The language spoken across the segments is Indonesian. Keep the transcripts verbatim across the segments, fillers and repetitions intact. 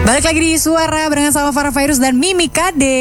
Balik lagi di Suara barengan sama Farah Fairuz dan Mimi Kade.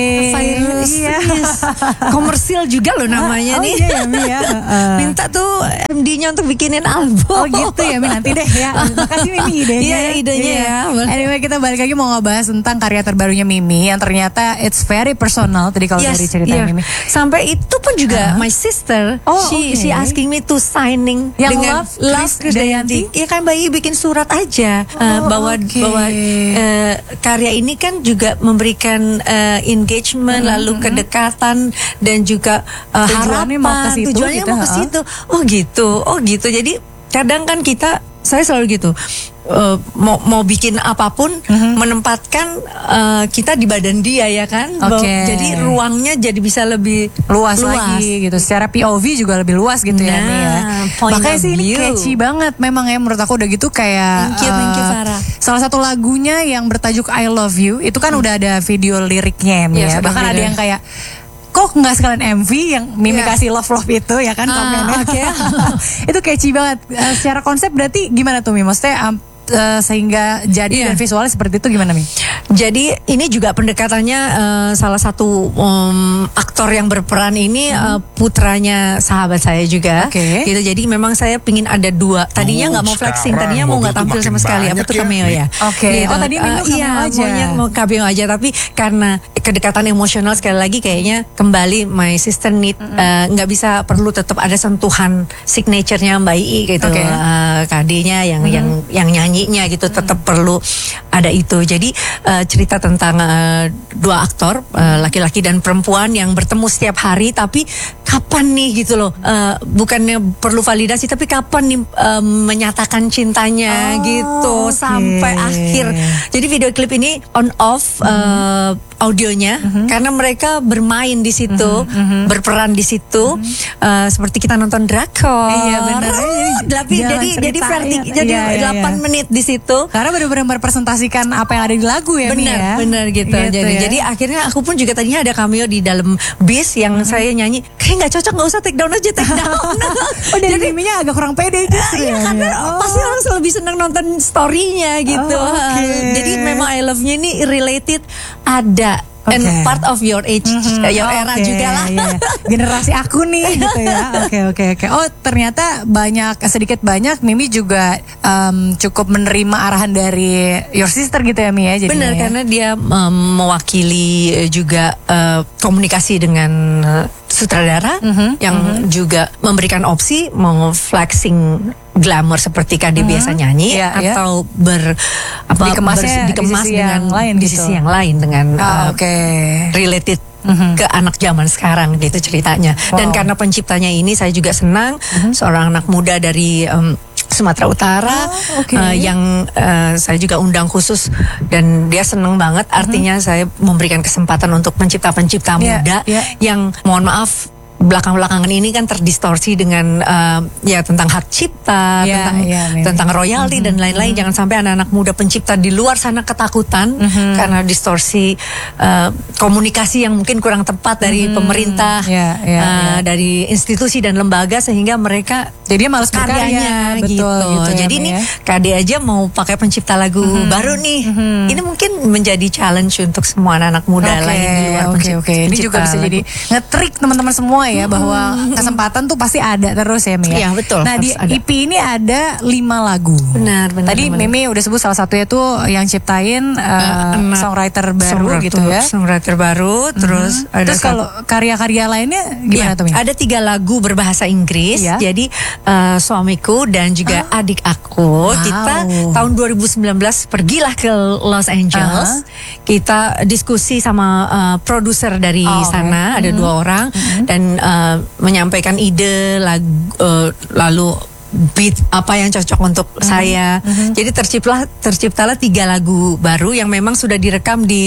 Fairuz, iya. yes. Komersil juga loh namanya oh, nih. Iya, ya, Mi, ya. Uh. Minta tuh M D-nya untuk bikinin album. Oh gitu ya, Mi, nanti deh ya. Makasih Mimi idenya. Iya, idenya iya. ya. Anyway, kita balik lagi mau ngebahas tentang karya terbarunya Mimi yang ternyata it's very personal tadi kalau Yes, dari cerita yeah. Mimi. Sampai itu pun juga uh-huh. my sister, oh, she okay. she asking me to signing yang dengan Love, Love Krisdayanti. Iya kan, Bayi bikin surat aja oh, uh, bahwa okay. bahwa uh, karya ini kan juga memberikan uh, engagement, mm-hmm. lalu kedekatan dan juga uh, tujuannya harapan, mau ke situ, tujuannya gitu, mau ke situ. Oh gitu, oh gitu. Jadi kadang kan kita, saya selalu gitu. Uh, mau mau bikin apapun, mm-hmm. menempatkan uh, kita di badan dia ya kan, okay. jadi ruangnya jadi bisa lebih luas, luas lagi gitu. Secara P O V juga lebih luas gitu nah, ya, Mi ya. Makanya sih ini catchy banget, memang ya menurut aku udah gitu kayak. Thank you, thank you, Farah. Salah satu lagunya yang bertajuk I Love You itu kan hmm. udah ada video liriknya, Mi ya. Bahkan ada yang kayak, kok nggak sekalian M V yang Mimi yeah. kasih love love itu ya kan, ah, okay. itu catchy banget. Uh, secara konsep berarti gimana tuh, Mi? Maksudnya um, Uh, sehingga jadi yeah. dan visualnya seperti itu gimana, Mi? Jadi ini juga pendekatannya uh, salah satu um, aktor yang berperan ini hmm. uh, putranya sahabat saya juga. Okay. Gitu. Jadi memang saya pingin ada dua. Tadinya nggak oh, mau flexing, tadinya mau nggak tampil sama sekali. Apa tuh cameo ya? Oke. Okay. Gitu. Oh tadi Mimi uh, iya, aja. maunya mau cameo aja, tapi karena kedekatan emosional sekali lagi kayaknya kembali my sister need nggak mm-hmm. uh, bisa, perlu tetap ada sentuhan signaturenya Mbak I gitu. Okay. Uh, K D-nya yang mm-hmm. yang yang nyanyinya gitu, tetap perlu ada itu. Jadi uh, cerita tentang uh, dua aktor uh, laki-laki dan perempuan yang bertemu setiap hari, tapi kapan nih gitu loh, uh, bukannya perlu validasi, tapi kapan nih uh, menyatakan cintanya oh, gitu okay. sampai akhir. Jadi video klip ini on off uh, audionya mm-hmm. karena mereka bermain di situ, mm-hmm. berperan di situ, mm-hmm. uh, seperti kita nonton drakor. Iya benar. Tapi jadi jadi vertik, jadi iya, iya, delapan iya. menit di situ. Karena benar-benar merepresentasikan apa yang ada di lagu ya, benar, Mi ya. Benar gitu. gitu jadi ya. jadi akhirnya aku pun juga tadinya ada cameo di dalam bis yang mm-hmm. saya nyanyi. Kayak nggak cocok, nggak usah take down aja, take down. Oh, dari Miminya agak kurang pede justru. Iya, karena oh. pasti orang lebih senang nonton story-nya gitu. Oh, okay. Jadi memang I Love You ini related ada. Okay. And part of your age, mm-hmm. your era okay, juga lah. Yeah. Generasi aku nih gitu ya. Oke oke oke. Oh ternyata banyak, sedikit banyak Mimi juga um, cukup menerima arahan dari your sister gitu ya, Mi ya. Benar ya. Karena dia um, mewakili juga uh, komunikasi dengan uh, sutradara mm-hmm. yang mm-hmm. juga memberikan opsi mau flexing glamour seperti K D mm-hmm. biasa nyanyi yeah, atau yeah. ber apa dikemasnya ber, dikemas di sisi dengan yang lain di gitu. sisi yang lain dengan oh, uh, okay. related mm-hmm. ke anak zaman sekarang gitu ceritanya. Wow. Dan karena penciptanya ini saya juga senang mm-hmm. seorang anak muda dari um, Sumatera Utara oh, okay. uh, yang uh, saya juga undang khusus dan dia seneng banget. Artinya mm-hmm. saya memberikan kesempatan untuk pencipta-pencipta yeah, muda yeah. yang mohon maaf belakang-belakangan ini kan terdistorsi dengan uh, ya tentang hak cipta, yeah, tentang yeah, tentang royalti mm-hmm. dan lain-lain. Mm-hmm. Jangan sampai anak-anak muda pencipta di luar sana ketakutan mm-hmm. karena distorsi uh, komunikasi yang mungkin kurang tepat dari mm-hmm. pemerintah, yeah, yeah, uh, yeah. dari institusi dan lembaga, sehingga mereka jadi malas karyanya gitu. Betul, gitu. Jadi ya, ini ya. K D aja mau pakai pencipta lagu mm-hmm. baru nih. Mm-hmm. Ini mungkin menjadi challenge untuk semua anak-anak muda okay, lain di luar okay, okay. Ini juga bisa lagu. Jadi nge-trick teman-teman semua ya, hmm. bahwa kesempatan tuh pasti ada terus ya, Mi ya. Iya betul. Nah di ada. E P ini ada lima lagu. Benar benar. Tadi benar. Mimi udah sebut salah satunya tuh yang ciptain uh, uh, songwriter baru songwriter, gitu ya. Songwriter baru. Mm-hmm. Terus ada terus kalau karya-karya lainnya gimana ya, tuh, Mi? Ada tiga lagu berbahasa Inggris. Ya. Jadi uh, suamiku dan juga uh. adik aku. Wow. Kita tahun dua ribu sembilan belas pergilah ke Los Angeles. Uh-huh. Kita diskusi sama uh, produser dari oh, sana. Okay. Ada mm-hmm. dua orang mm-hmm. dan uh, menyampaikan ide lagu, uh, lalu beat apa yang cocok untuk mm-hmm. saya. Mm-hmm. Jadi terciptalah terciptalah tiga lagu baru yang memang sudah direkam di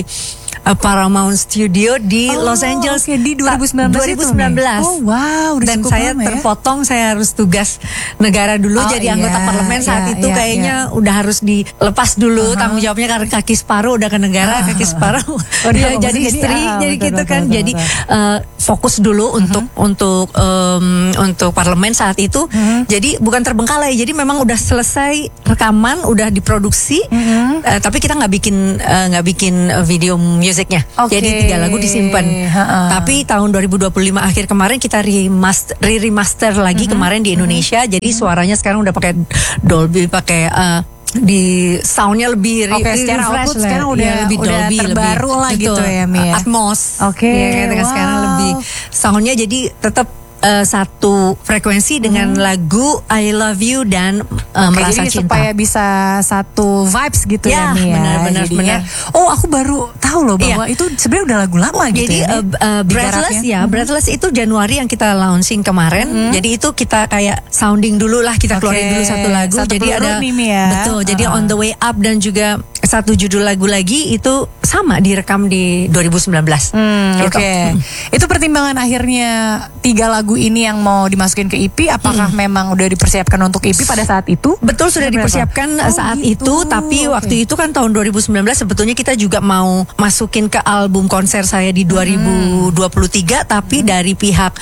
uh, Paramount Studio di Oh, Los Angeles oke, di dua ribu sembilan belas dua ribu sembilan belas. itu nih? Oh, wow, udah Dan cukup saya lama ya. terpotong, saya harus tugas negara dulu Oh, jadi anggota iya, parlemen saat iya, itu iya, kayaknya udah harus dilepas dulu tanggung jawabnya karena kaki separuh udah ke negara, kaki separuh Udah dia fokus jadi jadi, istri, ah, jadi betul, gitu betul, kan. betul, Jadi betul. uh, fokus dulu untuk untuk um, untuk parlemen saat itu. Jadi bukan terbengkalai. Jadi memang udah selesai rekaman, udah diproduksi, uh, tapi kita nggak bikin uh, nggak bikin uh, video musiknya. Oke. Jadi tiga lagu disimpan. Ha-ha. Tapi tahun dua ribu dua puluh lima akhir kemarin kita remaster, re-remaster lagi kemarin di Indonesia. Jadi suaranya sekarang udah pakai Dolby, pakai uh, di soundnya lebih Oke, re- secara refresh output lah. sekarang Iya, udah- lebih udah Dolby, terbaru lebih, lah gitu betul. ya, Mi, ya? Atmos. Oke, Iya, kita wow. sekarang lebih soundnya jadi tetap uh, satu frekuensi dengan lagu I Love You dan uh, Oke, Merasa jadi Cinta. supaya bisa satu vibes gitu ya, Ya, Mi, ya. benar, benar, Jadinya, benar. Oh, aku baru tahu loh bahwa Iya. itu sebenarnya udah lagu lama gitu Jadi ya. uh, uh, Breathless digarapnya. ya, Breathless itu Januari yang kita launching kemarin. Jadi itu kita kayak sounding dulu lah, kita Oke, keluarin dulu satu lagu. satu jadi peluru ada nih, Mi, ya. betul. Jadi Uh-uh. On the Way Up dan juga satu judul lagu lagi itu sama direkam di dua ribu sembilan belas. Hmm, Gitu. Oke, itu pertimbangan akhirnya tiga lagu ini yang mau dimasukin ke E P. Apakah memang udah dipersiapkan untuk E P pada saat itu? Betul, sudah Berapa? dipersiapkan Oh, saat gitu. itu, tapi Oke. waktu itu kan tahun dua ribu sembilan belas sebetulnya kita juga mau masukin ke album konser saya di dua ribu dua puluh tiga, tapi dari pihak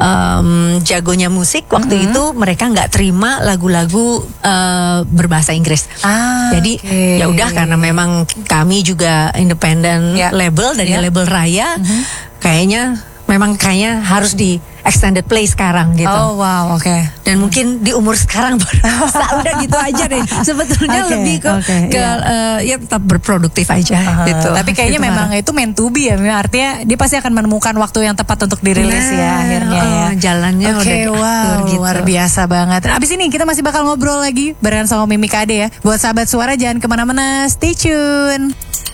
um, jagonya musik waktu itu mereka nggak terima lagu-lagu uh, berbahasa Inggris. Ah, Jadi oke. ya udah, karena memang kami juga independent Ya. label dari Ya. label Raya, kayaknya memang kayaknya harus di extended play sekarang gitu. Oh wow, oke. Dan mungkin di umur sekarang baru bisa, udah gitu aja deh. Sebetulnya Oke, lebih ke, oke, ke iya. eh, ya tetap berproduktif aja gitu. Tapi kayaknya Gitu, memang Mara. itu meant to be ya. Memang artinya dia pasti akan menemukan waktu yang tepat untuk dirilis Nah, ya akhirnya ya. oh, jalannya Oke, udah diatur wow, gitu. luar biasa banget. Dan abis ini kita masih bakal ngobrol lagi barengan sama Mimi Kade ya. Buat sahabat suara jangan kemana-mana, stay tune.